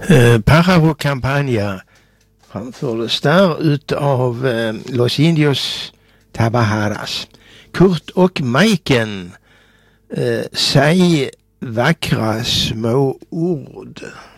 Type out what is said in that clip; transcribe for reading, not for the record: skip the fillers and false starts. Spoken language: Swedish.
Pájaro Campaña framfördes där utav Los Indios Tabajaras. Kurt och Majken, säg vackra små ord.